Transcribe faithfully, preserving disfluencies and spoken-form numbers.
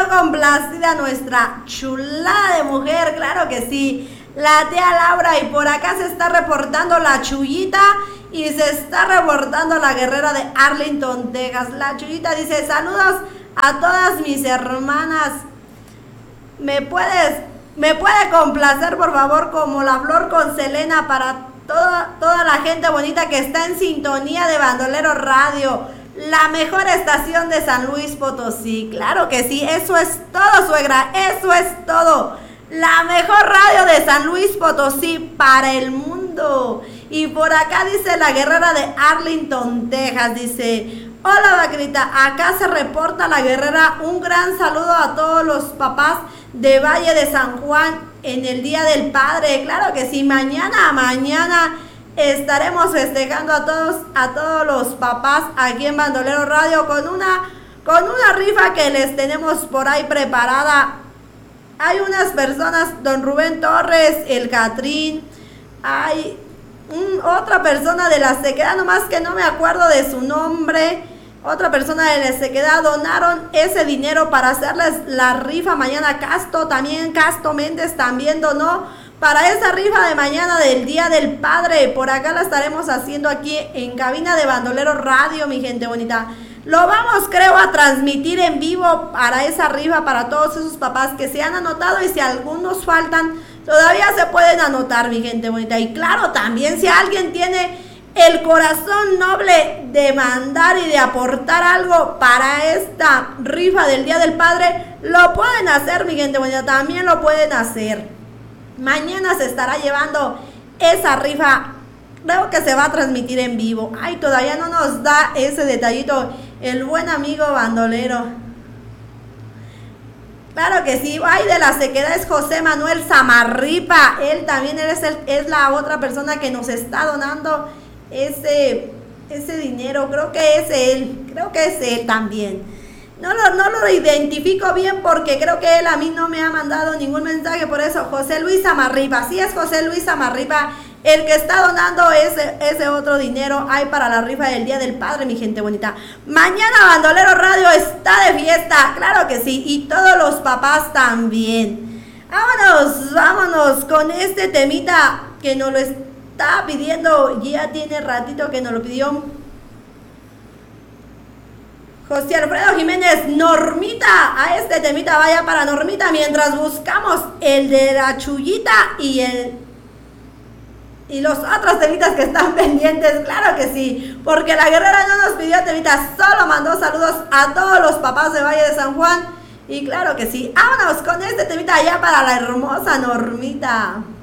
quedó complacida nuestra chulada de mujer, claro que sí. La tía Laura, y por acá se está reportando la Chuyita y se está reportando la guerrera de Arlington, Texas. La Chuyita dice, saludos a todas mis hermanas. ¿Me puedes, me puede complacer por favor como la flor con Selena para toda, toda la gente bonita que está en sintonía de Bandolero Radio? La mejor estación de San Luis Potosí. Claro que sí, eso es todo, suegra, eso es todo. La mejor radio de San Luis Potosí para el mundo. Y por acá dice la guerrera de Arlington, Texas, dice, hola vaquerita, acá se reporta la guerrera, un gran saludo a todos los papás de Valle de San Juan en el Día del Padre. Claro que sí, mañana, mañana estaremos festejando a todos, a todos los papás aquí en Bandolero Radio con una, con una rifa que les tenemos por ahí preparada. Hay unas personas, don Rubén Torres, el Catrín, hay un, otra persona de la sequedad, nomás que no me acuerdo de su nombre, otra persona de la sequedad donaron ese dinero para hacerles la rifa mañana. Casto también, Casto Méndez también donó para esa rifa de mañana del Día del Padre. Por acá la estaremos haciendo aquí en cabina de Bandolero Radio, mi gente bonita. Lo vamos, creo, a transmitir en vivo para esa rifa, para todos esos papás que se han anotado, y si algunos faltan, todavía se pueden anotar, mi gente bonita. Y claro, también si alguien tiene el corazón noble de mandar y de aportar algo para esta rifa del Día del Padre, lo pueden hacer, mi gente bonita, también lo pueden hacer. Mañana se estará llevando esa rifa, creo que se va a transmitir en vivo. Ay, todavía no nos da ese detallito el buen amigo bandolero. Claro que sí. Ay, de la sequedad es José Manuel Zamarripa. Él también es, el, es la otra persona que nos está donando ese, ese dinero. Creo que es él. Creo que es él también. No lo, no lo identifico bien porque creo que él a mí no me ha mandado ningún mensaje. Por eso, José Luis Zamarripa. Sí es José Luis Zamarripa el que está donando ese, ese otro dinero. Hay para la rifa del Día del Padre, mi gente bonita. Mañana Bandolero Radio está de fiesta, claro que sí, y todos los papás también. Vámonos, vámonos con este temita que nos lo está pidiendo, ya tiene ratito que nos lo pidió José Alfredo Jiménez. Normita, a este temita vaya para Normita, mientras buscamos el de la Chuyita y el y los otros temitas que están pendientes, claro que sí, porque la guerrera no nos pidió temitas, solo mandó saludos a todos los papás de Valle de San Juan, y claro que sí, vámonos con este temita ya para la hermosa Normita.